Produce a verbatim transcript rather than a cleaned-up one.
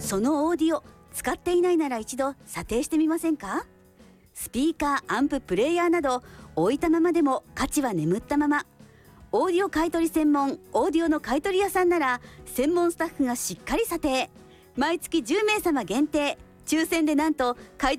そのオーディオ使っていないなら一度査定してみませんか？スピーカー、アンプ、プレイヤーなど置いたままでも価値は眠ったまま。オーディオ買取専門オーディオの買取屋さんなら専門スタッフがしっかり査定。毎月じゅうめいさま限定、抽選でなんと買